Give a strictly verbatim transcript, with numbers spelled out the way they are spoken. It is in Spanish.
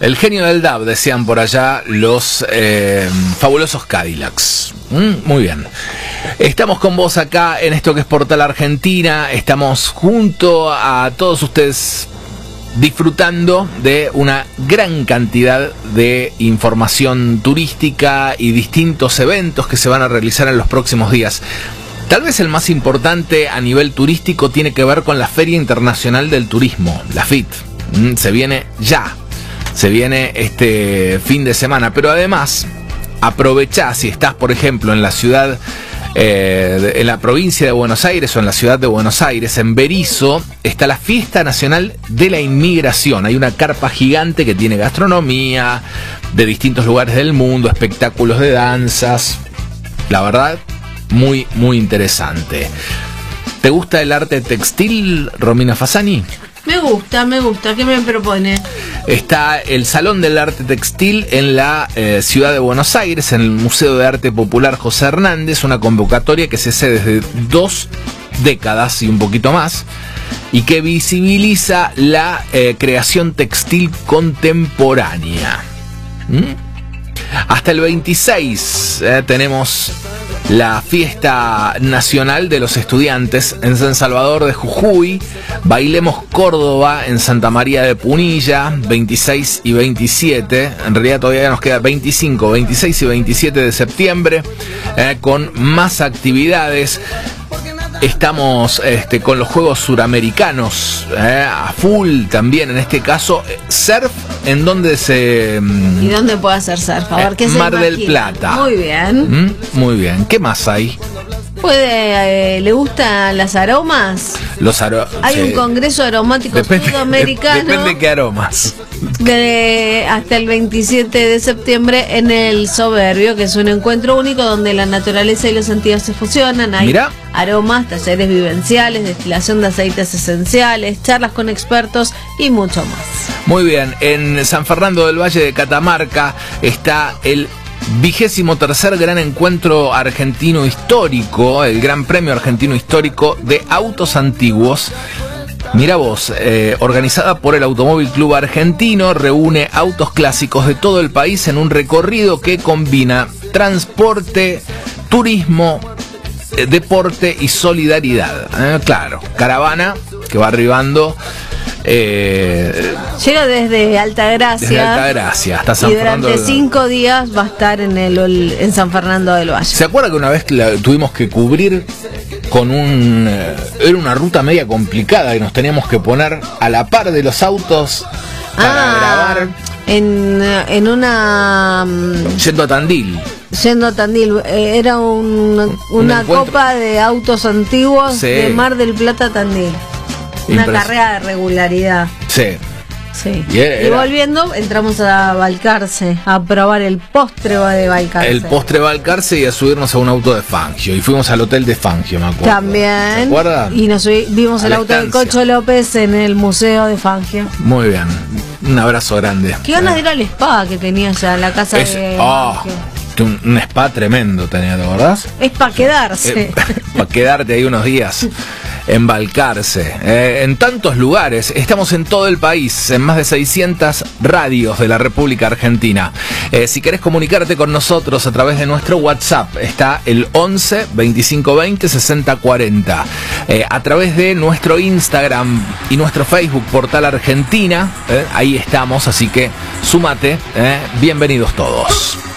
El genio del D A B, decían por allá los eh, fabulosos Cadillacs. Mm, muy bien. Estamos con vos acá en esto que es Portal Argentina. Estamos junto a todos ustedes disfrutando de una gran cantidad de información turística y distintos eventos que se van a realizar en los próximos días. Tal vez el más importante a nivel turístico tiene que ver con la Feria Internacional del Turismo, la F I T. Mm, se viene ya. Se viene este fin de semana, pero además aprovechá si estás, por ejemplo, en la ciudad, eh, en la provincia de Buenos Aires o en la ciudad de Buenos Aires, en Berisso, está la Fiesta Nacional de la Inmigración. Hay una carpa gigante que tiene gastronomía de distintos lugares del mundo, espectáculos de danzas. La verdad, muy, muy interesante. ¿Te gusta el arte textil, Romina Fasani? Me gusta, me gusta. ¿Qué me propone? Está el Salón del Arte Textil en la eh, ciudad de Buenos Aires, en el Museo de Arte Popular José Hernández, una convocatoria que se hace desde dos décadas y un poquito más, y que visibiliza la eh, creación textil contemporánea. ¿Mm? Hasta el veintiséis eh, tenemos la Fiesta Nacional de los Estudiantes en San Salvador de Jujuy, Bailemos Córdoba en Santa María de Punilla, veintiséis y veintisiete, en realidad todavía nos queda veinticinco, veintiséis y veintisiete de septiembre, eh, con más actividades. Estamos este, con los Juegos Suramericanos eh, a full también, en este caso surf, en donde se... ¿Y dónde puede hacer surf? A ver, eh, ¿qué se Mar del imagina? Plata. Muy bien. ¿Mm? Muy bien. ¿Qué más hay? ¿Puede, eh, ¿Le gustan las aromas? Los aromas. Hay sí. un congreso aromático Depende, sudamericano. de, depende de qué aromas. De, hasta el veintisiete de septiembre en el Soberbio, que es un encuentro único donde la naturaleza y los sentidos se fusionan. Hay Mirá. aromas, talleres vivenciales, destilación de aceites esenciales, charlas con expertos y mucho más. Muy bien, en San Fernando del Valle de Catamarca está el vigésimo tercer gran encuentro argentino histórico, el Gran Premio Argentino Histórico de Autos Antiguos. Mira vos, eh, organizada por el Automóvil Club Argentino, reúne autos clásicos de todo el país en un recorrido que combina transporte, turismo, eh, deporte y solidaridad. Eh, claro, caravana que va arribando. Eh, Llega desde Altagracia. Desde Altagracia hasta San y Fernando. durante del... cinco días va a estar en el en San Fernando del Valle. ¿Se acuerda que una vez la tuvimos que cubrir con un... Eh, era una ruta media complicada y nos teníamos que poner a la par de los autos para ah, grabar? En, en una... Yendo a Tandil. Yendo a Tandil. Eh, era un, una Un copa de autos antiguos sí. de Mar del Plata a Tandil. Una Impres- carrera de regularidad. Sí. Sí. Y, era, y volviendo, entramos a Balcarce, a probar el postre de Balcarce. el postre Balcarce y a subirnos a un auto de Fangio. Y fuimos al hotel de Fangio, me acuerdo. También. ¿Se acuerdan? Y nos subí, vimos A el la auto de estancia. Cocho López en el museo de Fangio. Muy bien. Un abrazo grande. Qué ganas de ir al spa que tenía ya en la casa Es, de oh, Fangio. un, un spa tremendo tenía, ¿te acordás? Es para quedarse. Eh, para quedarte ahí unos días. En Balcarce, eh, en tantos lugares. Estamos en todo el país, en más de seiscientas radios de la República Argentina. Eh, si querés comunicarte con nosotros a través de nuestro WhatsApp, está el once, veinticinco veinte, sesenta cuarenta. Eh, a través de nuestro Instagram y nuestro Facebook, Portal Argentina, eh, ahí estamos, así que súmate, eh, bienvenidos todos.